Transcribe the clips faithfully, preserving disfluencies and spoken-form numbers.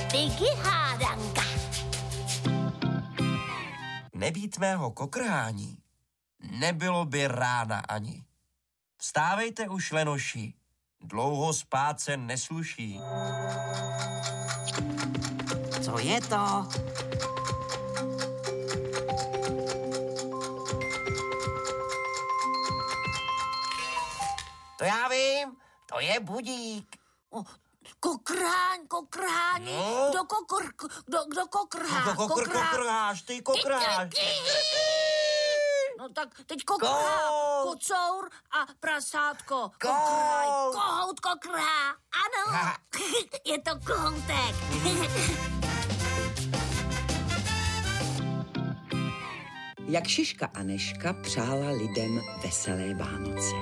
Digi hádanka. Nebýt mého kokrhání, nebylo by rána ani. Vstávejte už, lenoši, dlouho spát se nesluší. Co je to? To já vím, to je budík. O, kokrháň, kokrháň, No. kdo, kokr, kdo, kdo kokrhá, Kokr, kokr, kokrhá. kokrháš, ty kokráš. No tak teď kokrhá Kout. kocour a prasátko. Kout. Kokrhaj, kohout kokrhá. Ano, Ha. je to kohoutek. Jak Šiška Anežka přála lidem veselé Vánoce.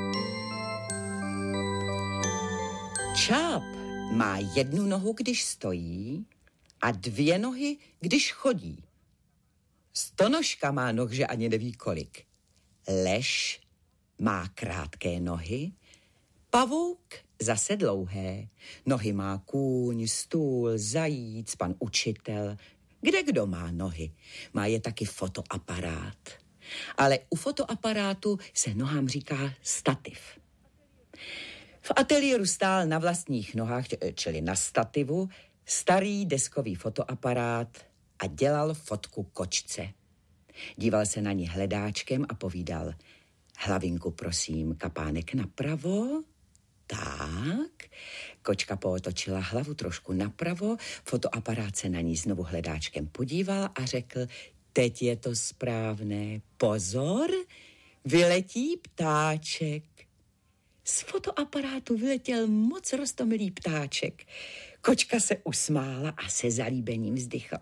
Čáp má jednu nohu, když stojí, a dvě nohy, když chodí. Stonožka má noh, že ani neví kolik. Lež má krátké nohy, pavouk zase dlouhé. Nohy má kůň, stůl, zajíc, pan učitel. Kde kdo má nohy? Má je taky fotoaparát. Ale u fotoaparátu se nohám říká stativ. V ateliéru stál na vlastních nohách, čili na stativu, starý deskový fotoaparát a dělal fotku kočce. Díval se na ní hledáčkem a povídal: hlavinku prosím, kapánek napravo. Tak, kočka pootočila hlavu trošku napravo, fotoaparát se na ní znovu hledáčkem podíval a řekl: teď je to správné, pozor, vyletí ptáček. Z fotoaparátu vyletěl moc roztomilý ptáček. Kočka se usmála a se zalíbením vzdychla.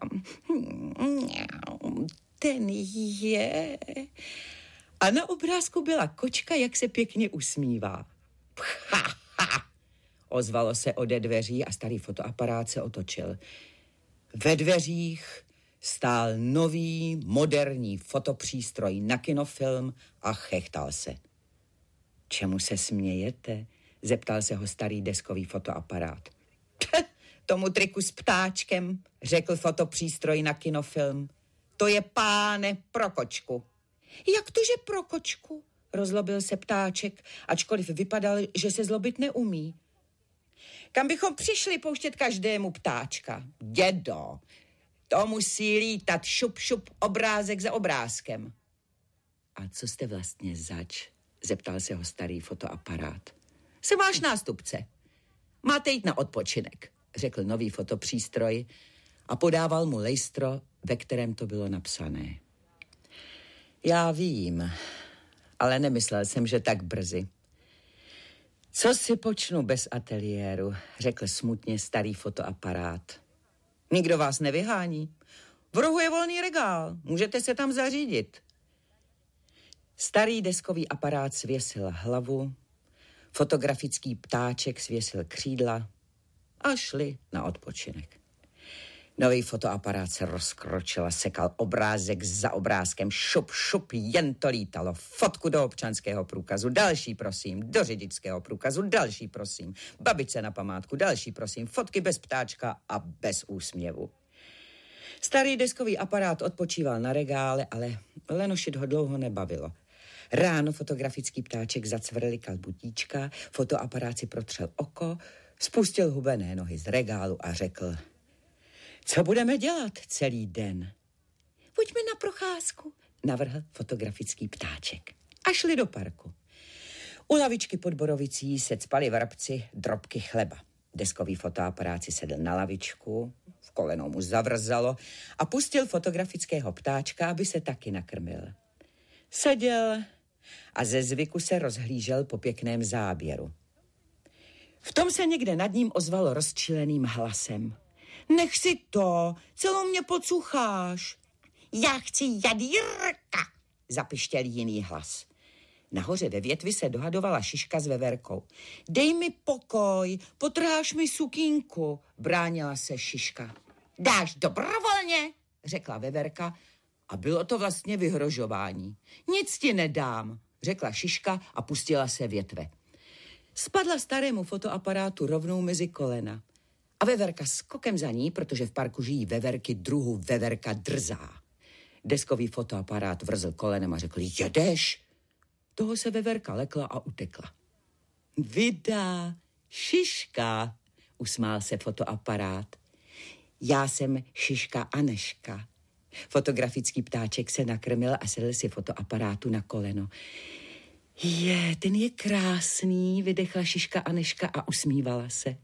Ten je... A na obrázku byla kočka, jak se pěkně usmívá. Ha, ha. Ozvalo se ode dveří a starý fotoaparát se otočil. Ve dveřích stál nový, moderní fotopřístroj na kinofilm a chechtal se. Čemu se smějete? Zeptal se ho starý deskový fotoaparát. Tomu triku s ptáčkem, řekl fotopřístroj na kinofilm. To je, páne, pro kočku. Jak to, že pro kočku? Rozlobil se ptáček, ačkoliv vypadal, že se zlobit neumí. Kam bychom přišli pouštět každému ptáčka? Dědo, to musí lítat šup, šup, obrázek za obrázkem. A co jste vlastně zač? Zeptal se ho starý fotoaparát. Jsem váš nástupce. Máte jít na odpočinek, řekl nový fotopřístroj a podával mu lejstro, ve kterém to bylo napsané. Já vím, ale nemyslel jsem, že tak brzy. Co si počnu bez ateliéru, řekl smutně starý fotoaparát. Nikdo vás nevyhání. V rohu je volný regál, můžete se tam zařídit. Starý deskový aparát svěsil hlavu, fotografický ptáček svěsil křídla a šli na odpočinek. Nový fotoaparát se rozkročil a sekal obrázek za obrázkem. Šup, šup, jen to lítalo. Fotku do občanského průkazu, další prosím, do řidičského průkazu, další prosím. Babičce na památku, další prosím. Fotky bez ptáčka a bez úsměvu. Starý deskový aparát odpočíval na regále, ale lenošit ho dlouho nebavilo. Ráno fotografický ptáček zacvrlikal butíčka, fotoaparát si protřel oko, spustil hubené nohy z regálu a řekl: co budeme dělat celý den? Pojďme na procházku, navrhl fotografický ptáček. A šli do parku. U lavičky pod borovicí se cpali vrabci drobky chleba. Deskový fotoaparát si sedl na lavičku, v kolenou mu zavrzalo a pustil fotografického ptáčka, aby se taky nakrmil. Seděl a ze zvyku se rozhlížel po pěkném záběru. V tom se někde nad ním ozvalo rozčileným hlasem: nech si to, celou mě pocucháš. Já chci jadírka, zapištěl jiný hlas. Nahoře ve větvi se dohadovala Šiška s Veverkou. Dej mi pokoj, potrháš mi sukínku, bránila se Šiška. Dáš dobrovolně, řekla Veverka, a bylo to vlastně vyhrožování. Nic ti nedám, řekla Šiška a pustila se větve. Spadla starému fotoaparátu rovnou mezi kolena. A veverka skokem za ní, protože v parku žijí veverky druhu veverka drzá. Deskový fotoaparát vrzl kolenem a řekl, jedeš? Toho se veverka lekla a utekla. Vydá, šiška, usmál se fotoaparát. Já jsem Šiška Aneška. Fotografický ptáček se nakrmil a sedl si fotoaparátu na koleno. Je, ten je krásný, vydechla Šiška Aneška a usmívala se.